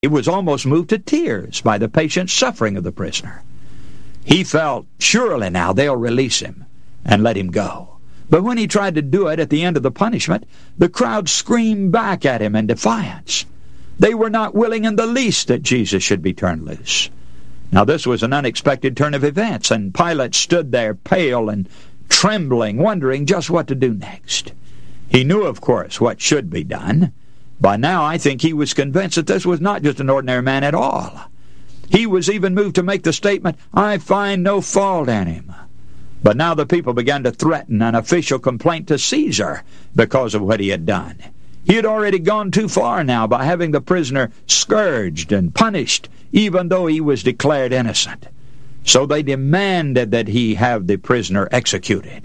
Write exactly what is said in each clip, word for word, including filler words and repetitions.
He was almost moved to tears by the patient suffering of the prisoner. He felt, surely now they'll release him and let him go. But when he tried to do it at the end of the punishment, the crowd screamed back at him in defiance. They were not willing in the least that Jesus should be turned loose. Now this was an unexpected turn of events, and Pilate stood there pale and trembling, wondering just what to do next. He knew, of course, what should be done. By now, I think he was convinced that this was not just an ordinary man at all. He was even moved to make the statement, "I find no fault in him." But now the people began to threaten an official complaint to Caesar because of what he had done. He had already gone too far now by having the prisoner scourged and punished, even though he was declared innocent. So they demanded that he have the prisoner executed.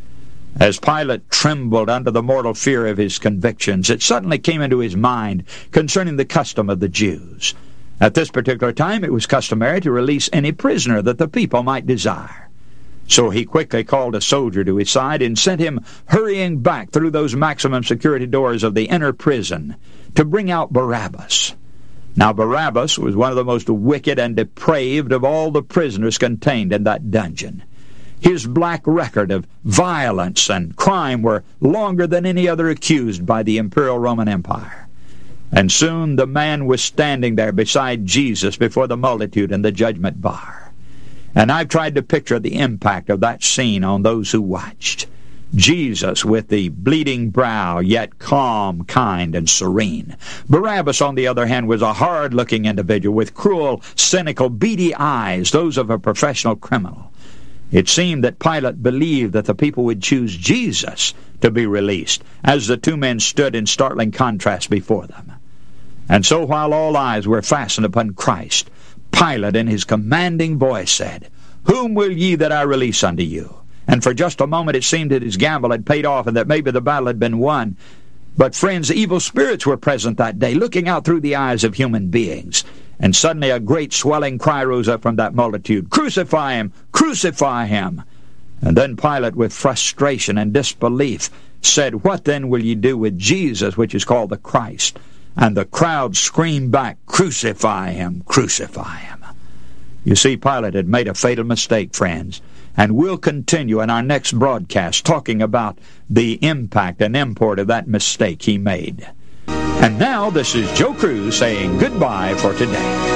As Pilate trembled under the mortal fear of his convictions, it suddenly came into his mind concerning the custom of the Jews. At this particular time, it was customary to release any prisoner that the people might desire. So he quickly called a soldier to his side and sent him hurrying back through those maximum security doors of the inner prison to bring out Barabbas. Now Barabbas was one of the most wicked and depraved of all the prisoners contained in that dungeon. His black record of violence and crime were longer than any other accused by the Imperial Roman Empire. And soon the man was standing there beside Jesus before the multitude in the judgment bar. And I've tried to picture the impact of that scene on those who watched. Jesus with the bleeding brow, yet calm, kind, and serene. Barabbas, on the other hand, was a hard-looking individual with cruel, cynical, beady eyes, those of a professional criminal. It seemed that Pilate believed that the people would choose Jesus to be released, as the two men stood in startling contrast before them. And so while all eyes were fastened upon Christ, Pilate in his commanding voice said, "Whom will ye that I release unto you?" And for just a moment it seemed that his gamble had paid off and that maybe the battle had been won. But friends, evil spirits were present that day, looking out through the eyes of human beings. And suddenly a great swelling cry rose up from that multitude, "Crucify him! Crucify him!" And then Pilate, with frustration and disbelief, said, "What then will ye do with Jesus, which is called the Christ?" And the crowd screamed back, "Crucify him! Crucify him!" You see, Pilate had made a fatal mistake, friends. And we'll continue in our next broadcast talking about the impact and import of that mistake he made. And now, this is Joe Cruz saying goodbye for today.